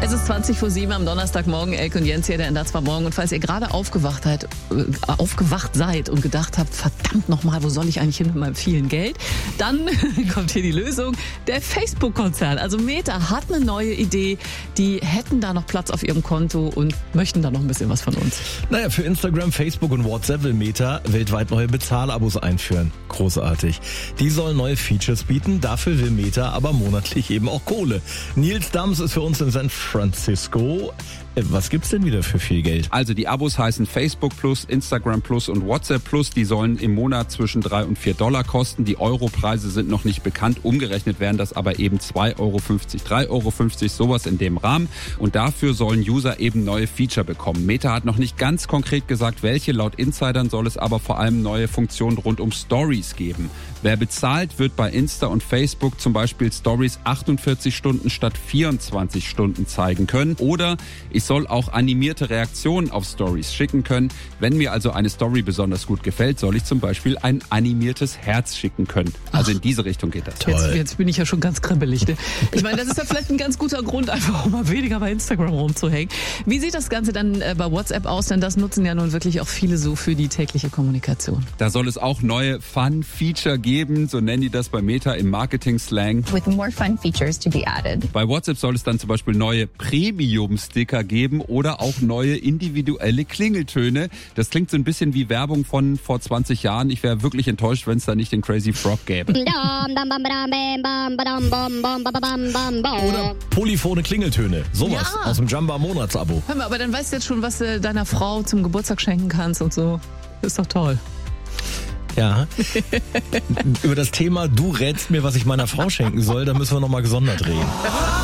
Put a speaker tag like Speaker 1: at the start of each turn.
Speaker 1: Es ist 20:07 am Donnerstagmorgen. Elke und Jens hier, der NDR 2 Morgen. Und falls ihr gerade aufgewacht seid und gedacht habt, verdammt nochmal, wo soll ich eigentlich hin mit meinem vielen Geld? Dann kommt hier die Lösung. Der Facebook-Konzern, also Meta, hat eine neue Idee. Die hätten da noch Platz auf ihrem Konto und möchten da noch ein bisschen was von uns.
Speaker 2: Naja, für Instagram, Facebook und WhatsApp will Meta weltweit neue Bezahlabos einführen. Großartig. Die sollen neue Features bieten, dafür will Meta aber monatlich eben auch Kohle. Nils Dams ist für uns in San Francisco. Was gibt's denn wieder für viel Geld?
Speaker 3: Also die Abos heißen Facebook Plus, Instagram Plus und WhatsApp Plus. Die sollen im Monat zwischen $3 und $4 kosten. Die Europreise sind noch nicht bekannt. Umgerechnet wären das aber eben 2,50 Euro, 3,50 Euro, sowas in dem Rahmen. Und dafür sollen User eben neue Feature bekommen. Meta hat noch nicht ganz konkret gesagt, welche. Laut Insidern soll es aber vor allem neue Funktionen rund um Stories geben. Wer bezahlt, wird bei Insta und Facebook zum Beispiel Stories 48 Stunden statt 24 Stunden zeigen können. Oder ich soll auch animierte Reaktionen auf Stories schicken können. Wenn mir also eine Story besonders gut gefällt, soll ich zum Beispiel ein animiertes Herz schicken können. Also in diese Richtung geht das.
Speaker 1: Jetzt bin ich ja schon ganz kribbelig. Ne? Ich meine, das ist ja vielleicht ein ganz guter Grund, einfach mal weniger bei Instagram rumzuhängen. Wie sieht das Ganze dann bei WhatsApp aus? Denn das nutzen ja nun wirklich auch viele so für die tägliche Kommunikation.
Speaker 3: Da soll es auch neue Fun-Feature geben, so nennen die das bei Meta im Marketing-Slang.
Speaker 4: With more fun features to be added.
Speaker 3: Bei WhatsApp soll es dann zum Beispiel neue Premium-Sticker geben oder auch neue individuelle Klingeltöne. Das klingt so ein bisschen wie Werbung von vor 20 Jahren. Ich wäre wirklich enttäuscht, wenn es da nicht den Crazy Frog gäbe.
Speaker 2: Oder polyphone Klingeltöne. Sowas aus dem Jamba-Monatsabo.
Speaker 1: Hör mal, aber dann weißt du jetzt schon, was du deiner Frau zum Geburtstag schenken kannst und so. Ist doch toll.
Speaker 2: Ja. Über das Thema, du rätst mir, was ich meiner Frau schenken soll, da müssen wir nochmal gesondert reden.